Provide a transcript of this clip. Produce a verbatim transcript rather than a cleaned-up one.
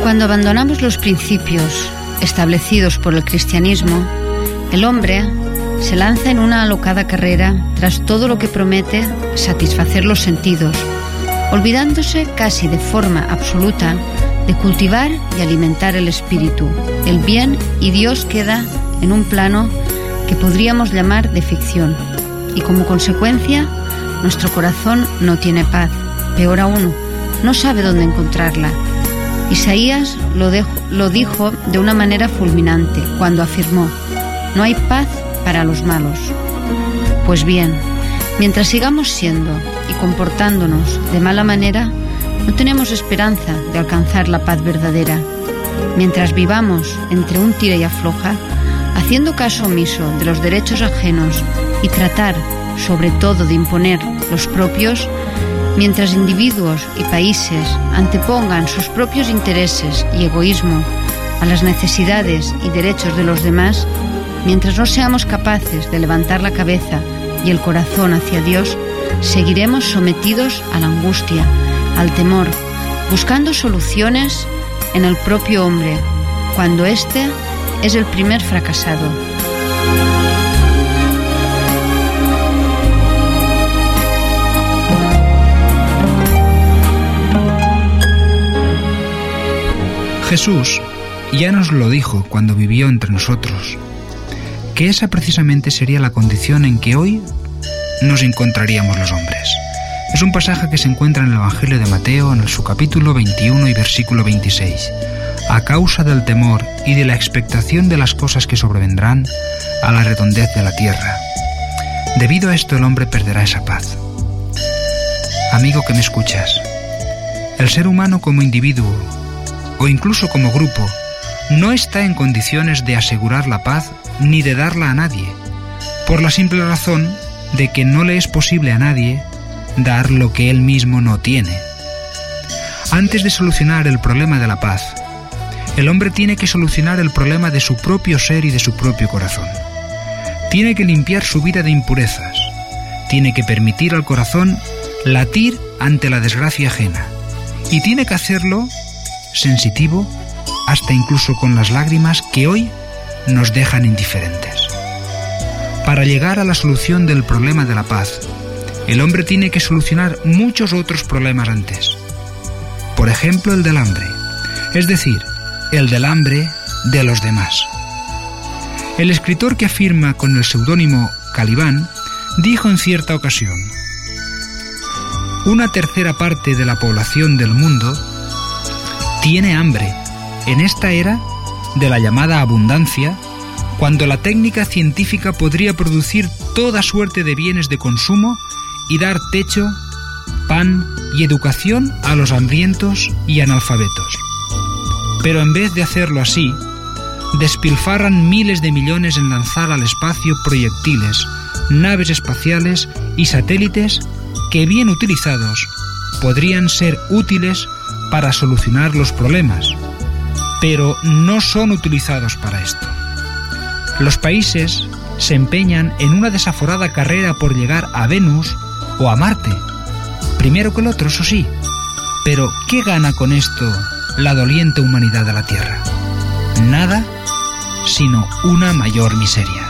Cuando abandonamos los principios establecidos por el cristianismo, el hombre se lanza en una alocada carrera tras todo lo que promete satisfacer los sentidos, olvidándose casi de forma absoluta de cultivar y alimentar el espíritu, el bien, y Dios queda en un plano que podríamos llamar de ficción, y como consecuencia nuestro corazón no tiene paz, peor aún, no sabe dónde encontrarla. Isaías lo, dejo, lo dijo de una manera fulminante cuando afirmó: no hay paz para los malos. Pues bien, mientras sigamos siendo y comportándonos de mala manera, no tenemos esperanza de alcanzar la paz verdadera. Mientras vivamos entre un tira y afloja, haciendo caso omiso de los derechos ajenos y tratar, sobre todo, de imponer los propios, mientras individuos y países antepongan sus propios intereses y egoísmo a las necesidades y derechos de los demás, mientras no seamos capaces de levantar la cabeza y el corazón hacia Dios, seguiremos sometidos a la angustia, al temor, buscando soluciones en el propio hombre, cuando éste es el primer fracasado. Jesús ya nos lo dijo cuando vivió entre nosotros, que esa precisamente sería la condición en que hoy nos encontraríamos los hombres. Es un pasaje que se encuentra en el Evangelio de Mateo, en su capítulo veintiuno y versículo veintiséis. A causa del temor y de la expectación de las cosas que sobrevendrán, a la redondez de la tierra. Debido a esto el hombre perderá esa paz. Amigo que me escuchas, el ser humano como individuo, o incluso como grupo, no está en condiciones de asegurar la paz ni de darla a nadie, por la simple razón de que no le es posible a nadie dar lo que él mismo no tiene. Antes de solucionar el problema de la paz, el hombre tiene que solucionar el problema de su propio ser y de su propio corazón. Tiene que limpiar su vida de impurezas, tiene que permitir al corazón latir ante la desgracia ajena, y tiene que hacerlo sensitivo, hasta incluso con las lágrimas que hoy nos dejan indiferentes. Para llegar a la solución del problema de la paz, el hombre tiene que solucionar muchos otros problemas antes. Por ejemplo, el del hambre, es decir, el del hambre de los demás. El escritor que afirma con el seudónimo Calibán dijo en cierta ocasión: una tercera parte de la población del mundo tiene hambre en esta era de la llamada abundancia, cuando la técnica científica podría producir toda suerte de bienes de consumo y dar techo, pan y educación a los hambrientos y analfabetos. Pero en vez de hacerlo así, despilfarran miles de millones en lanzar al espacio proyectiles, naves espaciales y satélites que, bien utilizados, podrían ser útiles para solucionar los problemas, pero no son utilizados para esto. Los países se empeñan en una desaforada carrera por llegar a Venus o a Marte, primero que el otro, eso sí, pero ¿qué gana con esto la doliente humanidad de la Tierra? Nada, sino una mayor miseria.